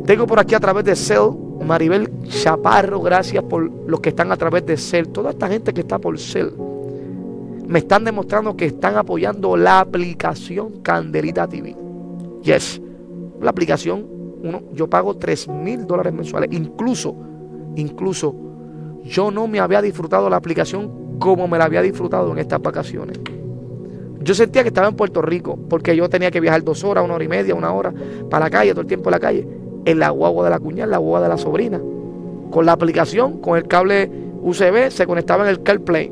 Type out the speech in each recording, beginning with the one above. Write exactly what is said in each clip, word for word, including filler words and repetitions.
Tengo por aquí a través de Cell, Maribel Chaparro, gracias por los que están a través de Cell. Toda esta gente que está por Cell me están demostrando que están apoyando la aplicación Candelita T V. Yes, la aplicación, uno, yo pago tres mil dólares mensuales. Incluso, incluso, yo no me había disfrutado la aplicación como me la había disfrutado en estas vacaciones. Yo sentía que estaba en Puerto Rico, porque yo tenía que viajar dos horas, una hora y media, una hora para la calle, todo el tiempo en la calle. En la guagua de la cuñada, en la guagua de la sobrina. Con la aplicación, con el cable U S B, se conectaba en el CarPlay.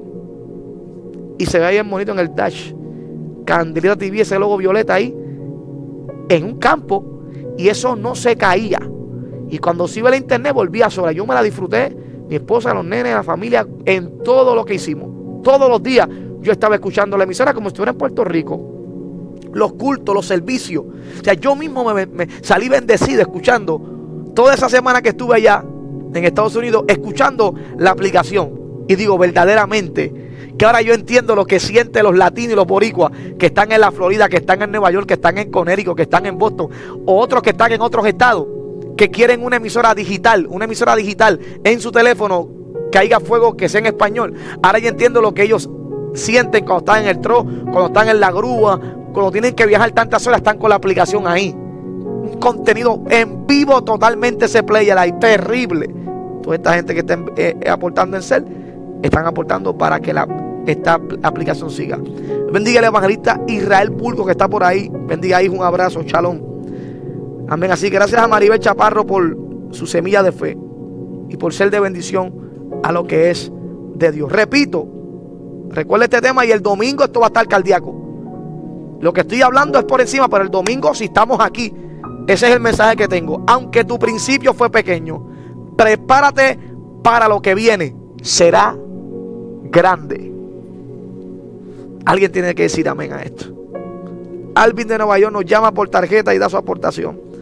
Y se veía bien bonito en el dash. Candelita T V, ese logo violeta ahí, en un campo, y eso no se caía. Y cuando se iba la internet, volvía sola. Yo me la disfruté, mi esposa, los nenes, la familia, en todo lo que hicimos. Todos los días yo estaba escuchando la emisora como si estuviera en Puerto Rico. Los cultos, los servicios. O sea, yo mismo me, me salí bendecido escuchando toda esa semana que estuve allá en Estados Unidos, escuchando la aplicación. Y digo, verdaderamente, que ahora yo entiendo lo que sienten los latinos y los boricuas que están en la Florida, que están en Nueva York, que están en Connecticut, que están en Boston, o otros que están en otros estados, que quieren una emisora digital, una emisora digital en su teléfono, que haya fuego, que sea en español. Ahora yo entiendo lo que ellos sienten cuando están en el tro, cuando están en la grúa, cuando tienen que viajar tantas horas, están con la aplicación ahí. Un contenido en vivo totalmente, ese player ahí, terrible. Toda esta gente que está eh, aportando en Cell, están aportando para que la, esta aplicación siga. Bendiga al evangelista Israel Bulgo que está por ahí. Bendiga, hijo, un abrazo, shalom. Amén. Así que gracias a Maribel Chaparro por su semilla de fe y por ser de bendición a lo que es de Dios. Repito, recuerda este tema y el domingo esto va a estar cardíaco. Lo que estoy hablando es por encima, pero el domingo si estamos aquí, ese es el mensaje que tengo. Aunque tu principio fue pequeño, prepárate para lo que viene. Será grande. Alguien tiene que decir amén a esto. Alvin de Nueva York nos llama por tarjeta y da su aportación.